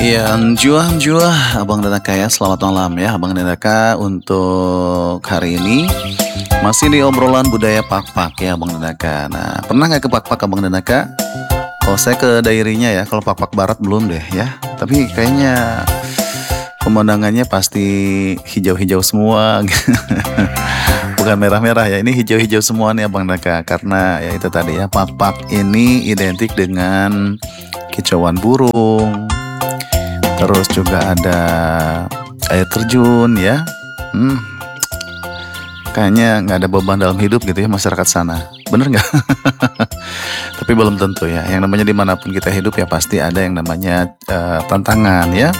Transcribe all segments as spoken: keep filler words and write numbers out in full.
Iya, njua njua, Abang dan Aka ya, selamat malam ya Abang dan Aka. Untuk hari ini masih di obrolan budaya Pak-Pak ya Abang dan Aka. Nah, pernah nggak ke Pak-Pak Abang dan Aka? Kalau saya ke dairinya ya, kalau Pak-Pak Barat belum deh ya. Tapi kayaknya pemandangannya pasti hijau-hijau semua. Bukan merah-merah ya, ini hijau-hijau semua nih Abang dan Aka. Karena ya itu tadi ya, Pak-Pak ini identik dengan kicauan burung. Terus juga ada air terjun ya. Hmm, kayaknya nggak ada beban dalam hidup gitu ya masyarakat sana. Bener nggak? Tapi belum tentu ya. Yang namanya dimanapun kita hidup ya pasti ada yang namanya uh, tantangan ya.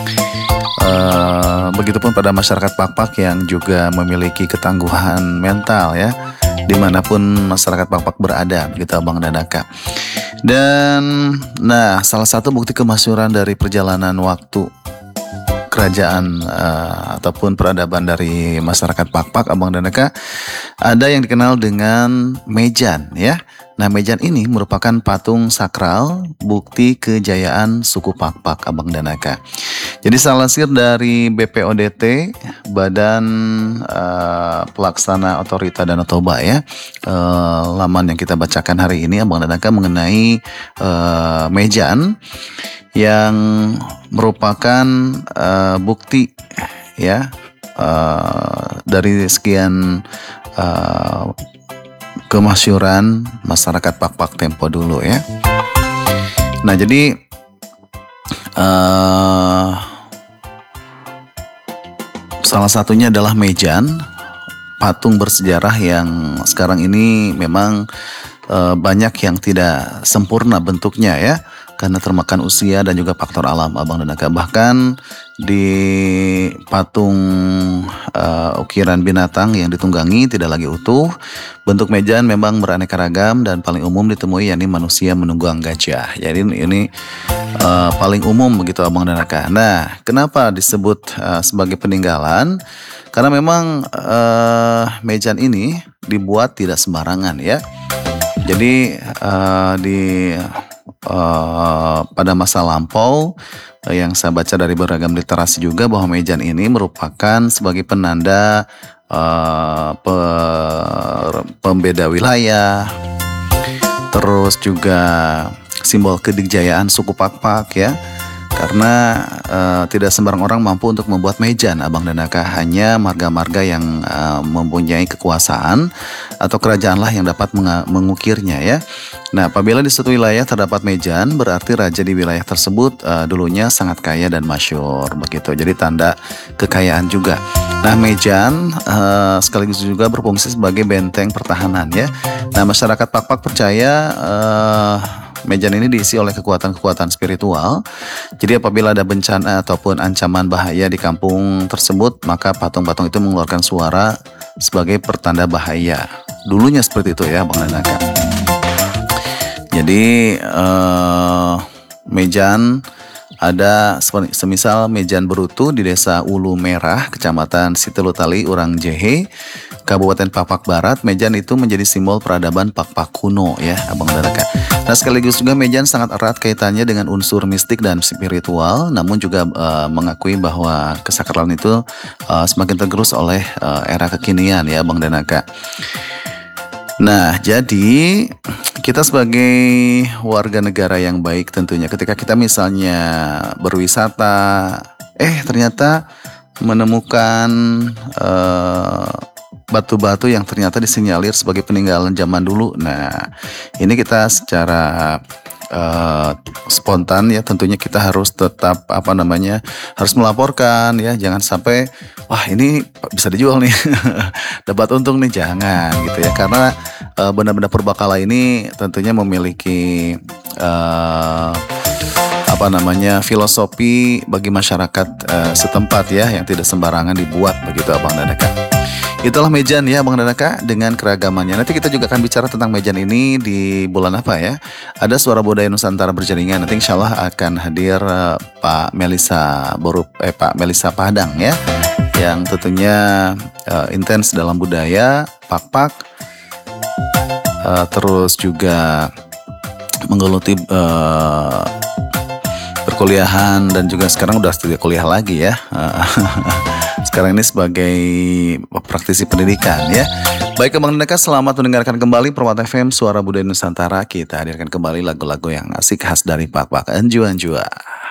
Uh, begitupun pada masyarakat Pak-Pak yang juga memiliki ketangguhan mental ya. Dimanapun masyarakat Pak-Pak berada, gitu Abang dan Aka. Dan nah, salah satu bukti kemasyhuran dari perjalanan waktu kerajaan uh, ataupun peradaban dari masyarakat Pak-Pak Abang dan Aka, ada yang dikenal dengan mejan ya. Nah, mejan ini merupakan patung sakral bukti kejayaan suku Pak-Pak Abang dan Aka. Jadi salansir dari B P O D T, Badan uh, Pelaksana Otorita Danau Toba ya, uh, laman yang kita bacakan hari ini Abang dan Aka mengenai uh, mejan yang merupakan uh, bukti ya uh, dari sekian uh, kemasyhuran masyarakat Pak-Pak tempo dulu ya. Nah, jadi uh, salah satunya adalah mejan, patung bersejarah yang sekarang ini memang uh, banyak yang tidak sempurna bentuknya ya, karena termakan usia dan juga faktor alam Abang dan Aka. Bahkan di patung uh, ukiran binatang yang ditunggangi tidak lagi utuh. Bentuk mejan memang beraneka ragam dan paling umum ditemui yakni manusia menunggang gajah. Jadi ini uh, paling umum begitu Abang dan Aka. Nah, kenapa disebut uh, sebagai peninggalan? Karena memang uh, mejan ini dibuat tidak sembarangan ya. Jadi uh, di Uh, pada masa lampau uh, yang saya baca dari beragam literasi juga bahwa mejan ini merupakan sebagai penanda uh, per, pembeda wilayah, terus juga simbol kedikjayaan suku Pak-Pak ya. Karena uh, tidak sembarang orang mampu untuk membuat mejan Abang dan Aka, hanya marga-marga yang uh, mempunyai kekuasaan atau kerajaanlah yang dapat meng- mengukirnya ya. Nah, apabila di suatu wilayah terdapat mejan, berarti raja di wilayah tersebut uh, dulunya sangat kaya dan masyhur begitu. Jadi tanda kekayaan juga. Nah, mejan uh, sekaligus juga berfungsi sebagai benteng pertahanan ya. Nah, masyarakat Pak-Pak percaya uh, mejan ini diisi oleh kekuatan-kekuatan spiritual. Jadi apabila ada bencana ataupun ancaman bahaya di kampung tersebut, maka patung-patung itu mengeluarkan suara sebagai pertanda bahaya. Dulunya seperti itu ya Bang dan Aka. Jadi uh, mejan ada semisal mejan berutu di desa Ulu Merah, kecamatan Situlutali, Urang Jehe, Kabupaten Pak-Pak Barat. Mejan itu menjadi simbol peradaban Pak-Pak kuno ya Abang dan Aka. Nah, sekaligus juga mejan sangat erat kaitannya dengan unsur mistik dan spiritual, namun juga uh, mengakui bahwa kesakralan itu uh, semakin tergerus oleh uh, era kekinian ya Abang dan Aka. Nah, jadi kita sebagai warga negara yang baik tentunya ketika kita misalnya berwisata, eh ternyata menemukan uh, batu-batu yang ternyata disinyalir sebagai peninggalan zaman dulu. Nah, ini kita secara uh, spontan ya tentunya kita harus tetap apa namanya harus melaporkan ya, jangan sampai wah ini bisa dijual nih dapat untung nih, jangan gitu ya, karena uh, benda-benda purbakala ini tentunya memiliki uh, apa namanya filosofi bagi masyarakat uh, setempat ya, yang tidak sembarangan dibuat begitu Abang dan Aka. Itulah mejan ya Bang dan Aka dengan keragamannya. Nanti kita juga akan bicara tentang mejan ini di bulan apa ya. Ada Suara Budaya Nusantara berjaringan. Nanti insya Allah akan hadir uh, Pak Melisa Borup, eh Pak Melisa Padang ya, yang tentunya uh, intens dalam budaya Pak-Pak, uh, terus juga menggeluti uh, perkuliahan dan juga sekarang udah tidak kuliah lagi ya. Sekarang ini sebagai praktisi pendidikan ya. Baik Abang Neka, selamat mendengarkan kembali Permata F M Suara Budaya Nusantara. Kita hadirkan kembali lagu-lagu yang asik khas dari Pak Pak Anju Anjua.